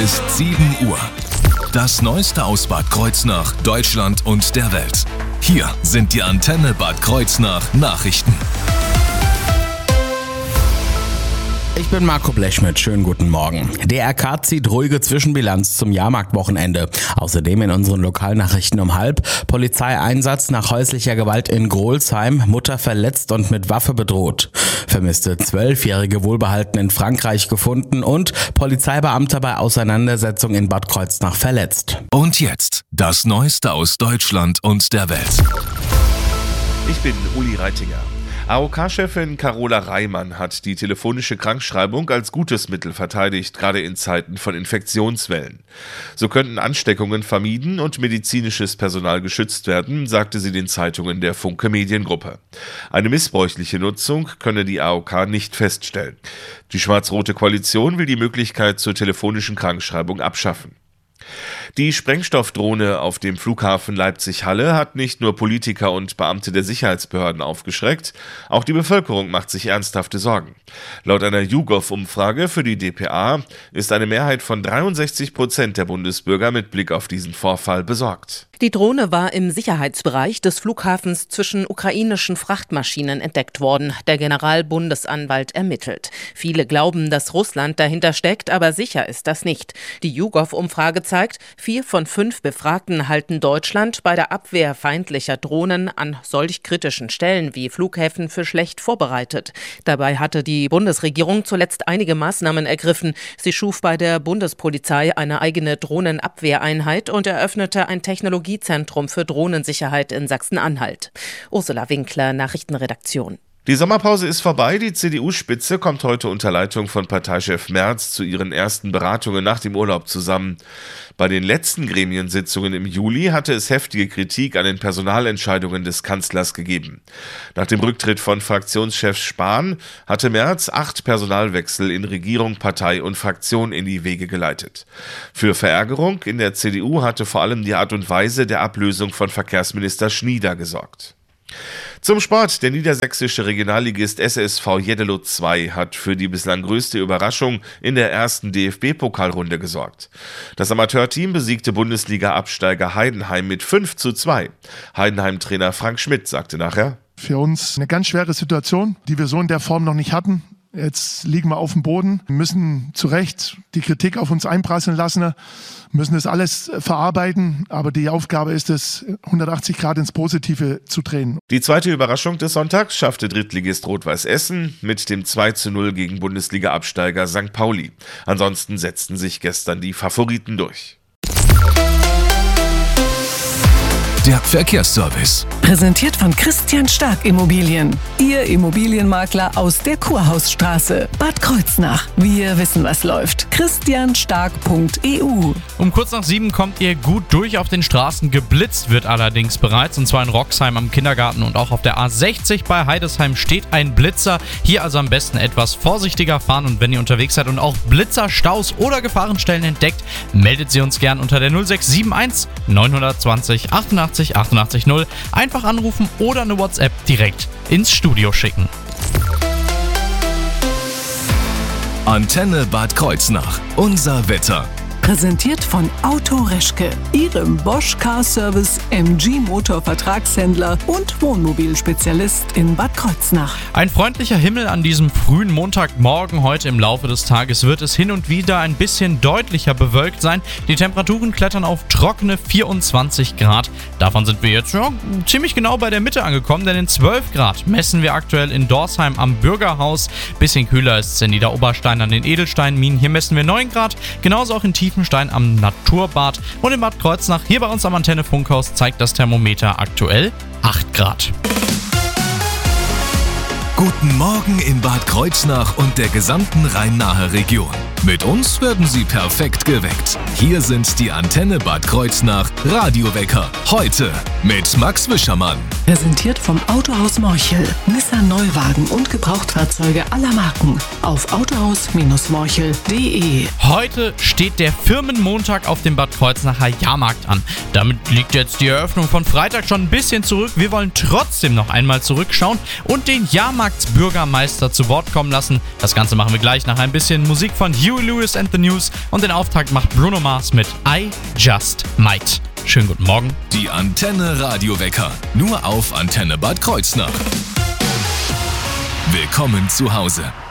Ist 7 Uhr. Das Neueste aus Bad Kreuznach, Deutschland und der Welt. Hier sind die Antenne Bad Kreuznach Nachrichten. Ich bin Marco Blechschmidt, schönen guten Morgen. DRK zieht ruhige Zwischenbilanz zum Jahrmarktwochenende. Außerdem in unseren Lokalnachrichten um 12:30 Polizeieinsatz nach häuslicher Gewalt in Grolsheim, Mutter verletzt und mit Waffe bedroht. Vermisste 12-Jährige wohlbehalten in Frankreich gefunden und Polizeibeamter bei Auseinandersetzung in Bad Kreuznach verletzt. Und jetzt das Neueste aus Deutschland und der Welt. Ich bin Uli Reitinger. AOK-Chefin Carola Reimann hat die telefonische Krankschreibung als gutes Mittel verteidigt, gerade in Zeiten von Infektionswellen. So könnten Ansteckungen vermieden und medizinisches Personal geschützt werden, sagte sie den Zeitungen der Funke Mediengruppe. Eine missbräuchliche Nutzung könne die AOK nicht feststellen. Die schwarz-rote Koalition will die Möglichkeit zur telefonischen Krankschreibung abschaffen. Die Sprengstoffdrohne auf dem Flughafen Leipzig-Halle hat nicht nur Politiker und Beamte der Sicherheitsbehörden aufgeschreckt, auch die Bevölkerung macht sich ernsthafte Sorgen. Laut einer YouGov-Umfrage für die dpa ist eine Mehrheit von 63% der Bundesbürger mit Blick auf diesen Vorfall besorgt. Die Drohne war im Sicherheitsbereich des Flughafens zwischen ukrainischen Frachtmaschinen entdeckt worden. Der Generalbundesanwalt ermittelt. Viele glauben, dass Russland dahinter steckt, aber sicher ist das nicht. Die YouGov-Umfrage zeigt, 4 von 5 Befragten halten Deutschland bei der Abwehr feindlicher Drohnen an solch kritischen Stellen wie Flughäfen für schlecht vorbereitet. Dabei hatte die Bundesregierung zuletzt einige Maßnahmen ergriffen. Sie schuf bei der Bundespolizei eine eigene Drohnenabwehreinheit und eröffnete ein Technologiezentrum für Drohnensicherheit in Sachsen-Anhalt. Ursula Winkler, Nachrichtenredaktion. Die Sommerpause ist vorbei. Die CDU-Spitze kommt heute unter Leitung von Parteichef Merz zu ihren ersten Beratungen nach dem Urlaub zusammen. Bei den letzten Gremiensitzungen im Juli hatte es heftige Kritik an den Personalentscheidungen des Kanzlers gegeben. Nach dem Rücktritt von Fraktionschef Spahn hatte Merz 8 Personalwechsel in Regierung, Partei und Fraktion in die Wege geleitet. Für Verärgerung in der CDU hatte vor allem die Art und Weise der Ablösung von Verkehrsminister Schnieder gesorgt. Zum Sport. Der niedersächsische Regionalligist SSV Jeddelo 2 hat für die bislang größte Überraschung in der ersten DFB-Pokalrunde gesorgt. Das Amateurteam besiegte Bundesliga-Absteiger Heidenheim mit 5:2. Heidenheim-Trainer Frank Schmidt sagte nachher: Für uns eine ganz schwere Situation, die wir so in der Form noch nicht hatten. Jetzt liegen wir auf dem Boden, müssen zu Recht die Kritik auf uns einprasseln lassen, müssen das alles verarbeiten, aber die Aufgabe ist es, 180 Grad ins Positive zu drehen. Die zweite Überraschung des Sonntags schaffte Drittligist Rot-Weiß Essen mit dem 2:0 gegen Bundesliga-Absteiger St. Pauli. Ansonsten setzten sich gestern die Favoriten durch. Der Verkehrsservice. Präsentiert von Christian Stark Immobilien. Ihr Immobilienmakler aus der Kurhausstraße. Bad Kreuznach. Wir wissen, was läuft. christianstark.eu. Um kurz nach 7 kommt ihr gut durch auf den Straßen. Geblitzt wird allerdings bereits, und zwar in Roxheim am Kindergarten und auch auf der A60 bei Heidesheim steht ein Blitzer. Hier also am besten etwas vorsichtiger fahren, und wenn ihr unterwegs seid und auch Blitzer, Staus oder Gefahrenstellen entdeckt, meldet sie uns gern unter der 0671 920 88 88 0. Einfach anrufen oder eine WhatsApp direkt ins Studio schicken. Antenne Bad Kreuznach. Unser Wetter. Präsentiert von Auto Reschke, Ihrem Bosch Car Service MG Motor Vertragshändler und Wohnmobilspezialist in Bad Kreuznach. Ein freundlicher Himmel an diesem frühen Montagmorgen. Heute im Laufe des Tages wird es hin und wieder ein bisschen deutlicher bewölkt sein. Die Temperaturen klettern auf trockene 24 Grad. Davon sind wir jetzt ziemlich genau bei der Mitte angekommen, denn in 12 Grad messen wir aktuell in Dorsheim am Bürgerhaus. Bisschen kühler ist es in Niederoberstein an den Edelsteinminen. Hier messen wir 9 Grad. Genauso auch in Tiefenstein am Naturbad, und in Bad Kreuznach hier bei uns am Antenne Funkhaus zeigt das Thermometer aktuell 8 Grad. Guten Morgen in Bad Kreuznach und der gesamten Rhein-Nahe Region. Mit uns werden Sie perfekt geweckt. Hier sind die Antenne Bad Kreuznach Radiowecker. Heute mit Max Wischermann. Präsentiert vom Autohaus Morchel. Nissan Neuwagen und Gebrauchtfahrzeuge aller Marken. Auf autohaus-morchel.de. Heute steht der Firmenmontag auf dem Bad Kreuznacher Jahrmarkt an. Damit liegt jetzt die Eröffnung von Freitag schon ein bisschen zurück. Wir wollen trotzdem noch einmal zurückschauen und den Jahrmarktsbürgermeister zu Wort kommen lassen. Das Ganze machen wir gleich nach ein bisschen Musik von Huey Lewis and the News und den Auftakt macht Bruno Mars mit I Just Might. Schönen guten Morgen. Die Antenne Radiowecker. Nur auf Antenne Bad Kreuznach. Willkommen zu Hause.